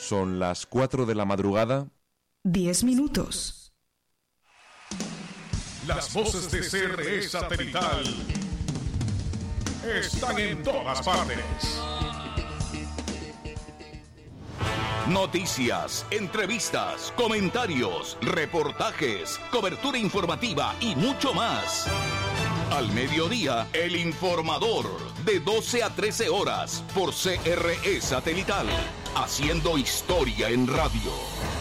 Son las 4 de la madrugada. 10 minutos. Las voces de CRE Satelital están en todas partes. Noticias, entrevistas, comentarios, reportajes, cobertura informativa y mucho más. Al mediodía, El Informador, de 12 a 13 horas, por CRE Satelital, haciendo historia en radio.